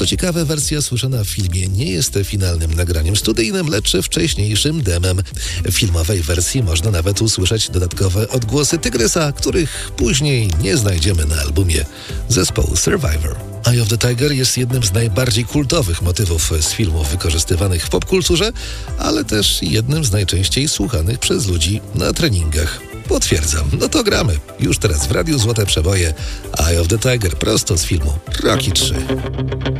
Co ciekawe, wersja słyszana w filmie nie jest finalnym nagraniem studyjnym, lecz wcześniejszym demem. W filmowej wersji można nawet usłyszeć dodatkowe odgłosy Tygrysa, których później nie znajdziemy na albumie zespołu Survivor. Eye of the Tiger jest jednym z najbardziej kultowych motywów z filmów wykorzystywanych w popkulturze, ale też jednym z najczęściej słuchanych przez ludzi na treningach. Potwierdzam, no to gramy. Już teraz w Radiu Złote Przeboje Eye of the Tiger prosto z filmu Rocky 3.